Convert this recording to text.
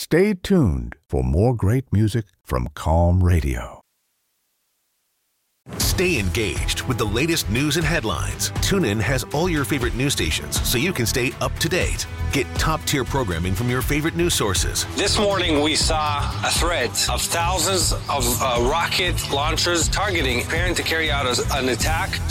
Stay tuned for more great music from Calm Radio. Stay engaged with the latest news and headlines. TuneIn has all your favorite news stations so you can stay up to date. Get top-tier programming from your favorite news sources. This morning, we saw a threat of thousands of rocket launchers targeting, preparing to carry out an attack.